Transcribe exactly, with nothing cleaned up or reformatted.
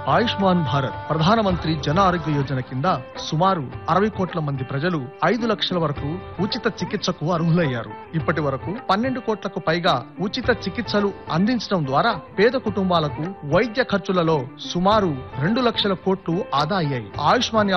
ఆయుష్మాన్ భారత్ ప్రధానమంత్రి జన ఆరోగ్య యోజన కింద సుమారు అరవై కోట్ల మంది ప్రజలు ఐదు లక్షల వరకు ఉచిత చికిత్సకు అర్హులయ్యారు. ఇప్పటి వరకు పన్నెండు కోట్లకు పైగా ఉచిత చికిత్సలు అందించడం ద్వారా పేద కుటుంబాలకు వైద్య ఖర్చులలో సుమారు రెండు లక్షల కోట్లు ఆదా అయ్యాయి. ఆయుష్మాన్